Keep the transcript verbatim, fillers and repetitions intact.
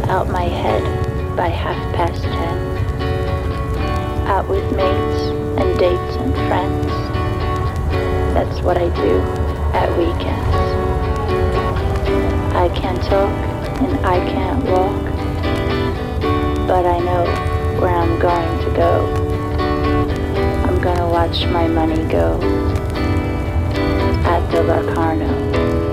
out my head by half past ten. Out with mates and dates and friends. That's what I do at weekends. I can't talk and I can't walk, but I know where I'm going to go. I'm gonna watch my money go at the Locarno.